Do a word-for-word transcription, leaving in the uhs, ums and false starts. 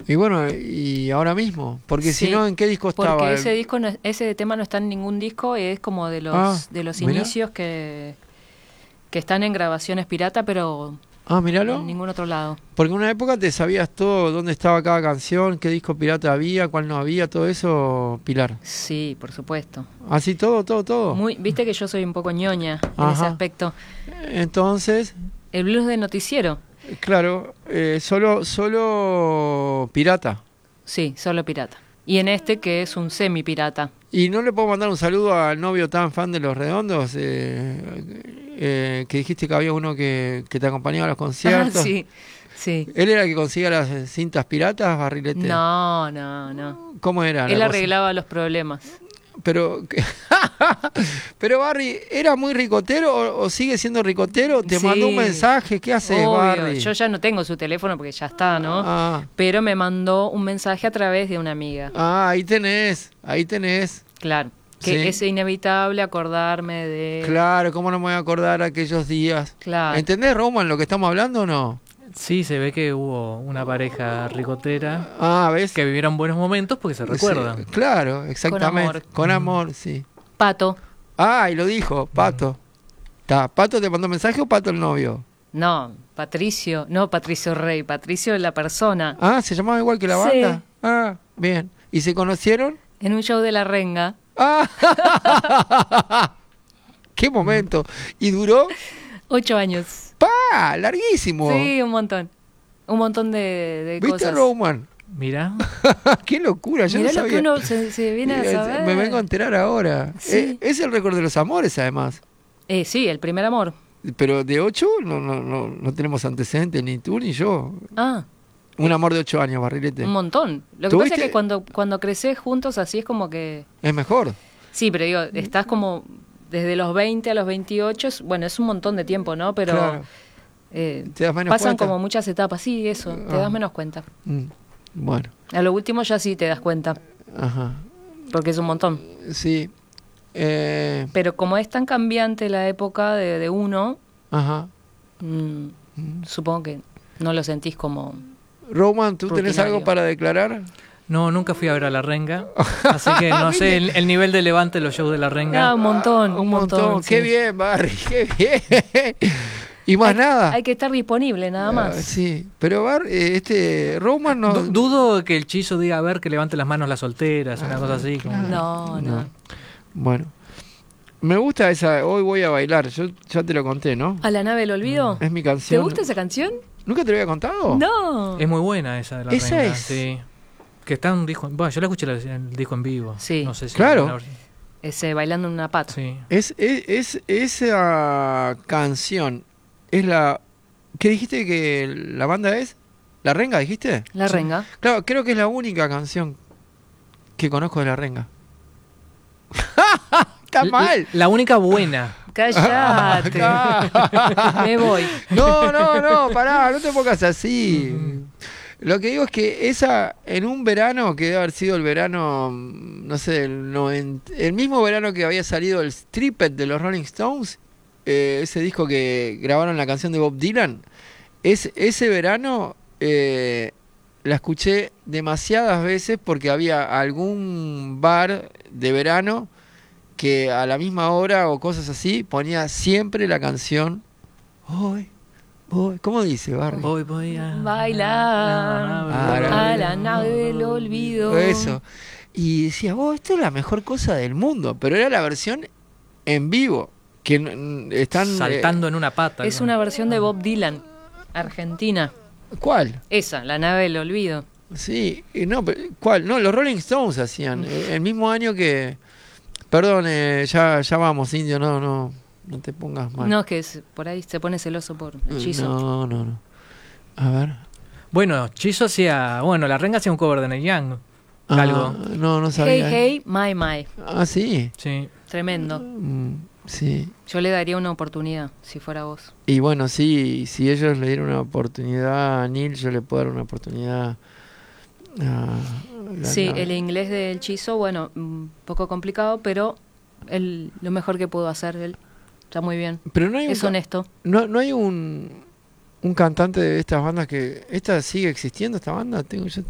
Y bueno, y ahora mismo, porque Sí, si no, ¿en qué disco estaba? Porque ese disco no es- ese tema no está en ningún disco, es como de los Ah, de los mirá. inicios que, que están en grabaciones pirata, pero Ah, míralo. en ningún otro lado. Porque en una época te sabías todo, dónde estaba cada canción, qué disco pirata había, cuál no había, todo eso, Pilar. Sí, por supuesto. Así todo, todo, todo. Muy, viste que yo soy un poco ñoña en Ajá. ese aspecto. Entonces, El blues de noticiero, claro, eh, solo, solo pirata. sí, solo pirata. Y en este que es un semi pirata. Y no le puedo mandar un saludo al novio tan fan de Los Redondos, eh, eh, que dijiste que había uno que, que te acompañaba a los conciertos. sí, sí. ¿Él era el que conseguía las cintas piratas, Barrilete? No, no, no. ¿Cómo era la Él cosa? arreglaba los problemas. Pero, pero Barry, ¿era muy ricotero o, o sigue siendo ricotero? ¿Te Sí. mandó un mensaje? ¿Qué haces, Obvio, Barry? yo ya no tengo su teléfono porque ya está, ¿no? Ah, Pero me mandó un mensaje a través de una amiga. ah, ahí tenés, ahí tenés. Claro. Que Sí. es inevitable acordarme de... Claro, ¿cómo no me voy a acordar aquellos días? Claro. ¿Entendés, Roman, lo que estamos hablando o no? Sí, se ve que hubo una pareja ricotera Ah, ¿ves? que vivieron buenos momentos porque se recuerdan. Sí, claro, exactamente. amor. Con amor, sí. Pato. Ah, y lo dijo, Pato. ¿Está? ¿Pato te mandó mensaje o Pato el novio? No, Patricio. No Patricio Rey. Patricio es la persona. Ah, ¿se llamaba igual que la Sí. banda? Ah, bien. ¿Y se conocieron? En un show de La Renga. ¡Ah! ¡Qué momento! ¿Y duró? Ocho años. ¡Pa! ¡Larguísimo! Sí, un montón. Un montón de, de ¿Viste, cosas. Roman? Mira, ¡Qué locura! Yo Mirá no lo que sabía. uno se, se viene a Eh, saber. Me vengo a enterar ahora. Sí. Eh, es el récord de los amores, además. Eh, sí, el primer amor. Pero de ocho no, no, no, no tenemos antecedentes, ni tú ni yo. Ah, Un amor de ocho años, Barrilete. un montón. Lo que pasa es ¿Tuviste? que cuando, cuando creces juntos así es como que... Es mejor. Sí, pero digo, estás como desde los veinte a los veintiocho, es- bueno, es un montón de tiempo, ¿no? Pero Claro. eh, ¿Te das menos pasan cuenta? como muchas etapas, sí, eso, te Ah. das menos cuenta. Mm, Bueno, A lo último ya sí te das cuenta, ajá. porque es un montón. Sí. Eh, Pero como es tan cambiante la época de, de uno, ajá. mm, supongo que no lo sentís como... Roman, ¿tú tenés Rutinario. algo para declarar? no, nunca fui a ver a La Renga, así que no sé el, el nivel de levante de los shows de La Renga. Ah, un montón, un, Un montón. sí. Qué bien, Barry, qué bien. Y más Hay- nada. Hay que estar disponible, nada Ah, más. sí, pero Bar, eh, este Roman no. Du- dudo que el Chizo diga a ver que levante las manos las solteras, una cosa así. como- No, no. No. Bueno, me gusta esa. Hoy voy a bailar. Yo ya te lo conté, ¿no? ¿A la nave del olvido? Es mi ¿Te canción. gusta esa canción? ¿Nunca te lo había contado? No. Es muy buena esa de La Esa Renga. es. Sí. Que está un disco. Bueno, yo la escuché la- el disco en vivo. Sí. No sé si Claro. la versión- Ese, bailando en una pata. Sí. Es, es, es esa canción. Es la. ¿Qué dijiste que la banda es? ¿La Renga dijiste? La renga. Claro, creo que es la única canción que conozco de La Renga. Está L- mal. La única buena. Cállate. Ah, Me voy. No, no, no, pará, no te pongas así. Lo que digo es que esa, en un verano, que debe haber sido el verano, mm, no sé, el, noventa, el mismo verano que había salido el Stripped de los Rolling Stones, eh, ese disco que grabaron la canción de Bob Dylan, es, ese verano eh, la escuché demasiadas veces porque había algún bar de verano que a la misma hora o cosas así ponía siempre la canción Hoy, voy, ¿cómo dice, Barry? Voy, voy a Bailar Ah, a la nave del olvido. Eso. Y decía, oh, esto es la mejor cosa del mundo. Pero era la versión en vivo. Que n- están. eh, saltando en una pata. Es ¿no? una versión de Bob Dylan, Argentina. ¿Cuál? Esa, la nave del olvido. Sí, y no, pero, ¿cuál? No, los Rolling Stones hacían. eh, El mismo año que. Perdón, eh, ya, ya vamos, Indio, no, no. No te pongas mal. No, que es- por ahí se pone celoso por el hechizo. No, no, no. A ver. Bueno, Chizo hacía. Bueno, La Renga hacía un cover de Neil Young. Ah, Algo. no, no Hey, sabía. hey, my, my. Ah, sí. Sí. Tremendo. Mm, sí. Yo le daría una oportunidad, si fuera vos. Y bueno, sí, si ellos le dieron una oportunidad a Neil, yo le puedo dar una oportunidad a... la- Sí, la- el inglés del hechizo, bueno, un poco complicado, pero el, lo mejor que pudo hacer él. Está muy bien. Pero no hay, un, Es ca- honesto. no, no hay un, un cantante de estas bandas que... ¿Esta sigue existiendo, esta banda? Tengo, yo